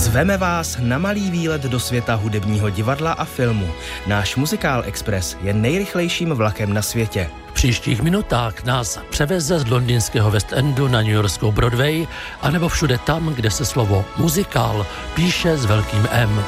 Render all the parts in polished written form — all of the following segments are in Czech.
Zveme vás na malý výlet do světa hudebního divadla a filmu. Náš Muzikál Express je nejrychlejším vlakem na světě. V příštích minutách nás převeze z londýnského West Endu na newyorskou Broadway, anebo všude tam, kde se slovo muzikál píše s velkým M.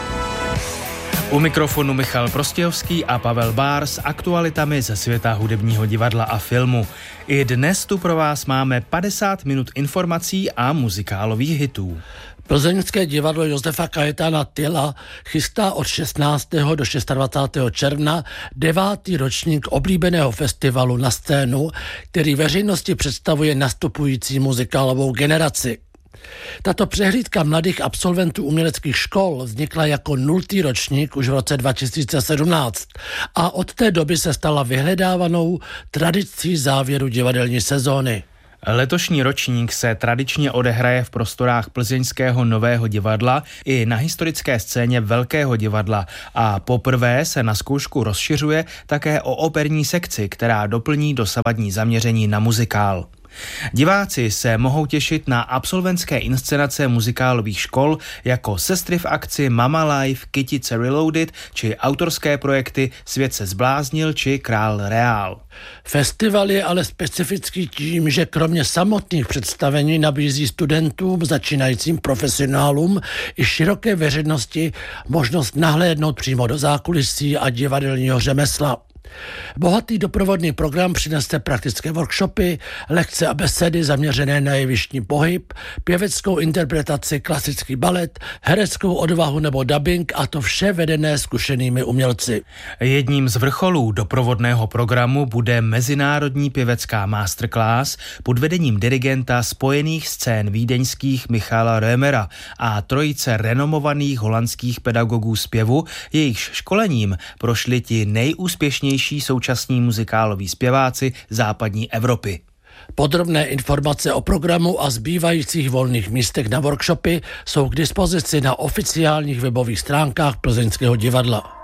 U mikrofonu Michal Prostějovský a Pavel Bár s aktualitami ze světa hudebního divadla a filmu. I dnes tu pro vás máme 50 minut informací a muzikálových hitů. Plzeňské divadlo Josefa Kajetána Tyla chystá od 16. do 26. června 9. ročník oblíbeného festivalu Na scénu, který veřejnosti představuje nastupující muzikálovou generaci. Tato přehlídka mladých absolventů uměleckých škol vznikla jako 0. ročník už v roce 2017 a od té doby se stala vyhledávanou tradicí závěru divadelní sezóny. Letošní ročník se tradičně odehraje v prostorách plzeňského Nového divadla i na historické scéně Velkého divadla a poprvé se na zkoušku rozšiřuje také o operní sekci, která doplní dosavadní zaměření na muzikál. Diváci se mohou těšit na absolventské inscenace muzikálových škol jako Sestry v akci, Mama Life, Kytice Reloaded či autorské projekty Svět se zbláznil či Král Reál. Festival je ale specifický tím, že kromě samotných představení nabízí studentům, začínajícím profesionálům i široké veřejnosti možnost nahlédnout přímo do zákulisí a divadelního řemesla. Bohatý doprovodný program přinese praktické workshopy, lekce a besedy zaměřené na jevištní pohyb, pěveckou interpretaci, klasický balet, hereckou odvahu nebo dabing, a to vše vedené zkušenými umělci. Jedním z vrcholů doprovodného programu bude mezinárodní pěvecká masterclass pod vedením dirigenta Spojených scén vídeňských Michala Römera a trojice renomovaných holandských pedagogů zpěvu, jejichž školením prošli ti nejúspěšnější současní muzikáloví zpěváci západní Evropy. Podrobné informace o programu a zbývajících volných místech na workshopy jsou k dispozici na oficiálních webových stránkách Plzeňského divadla.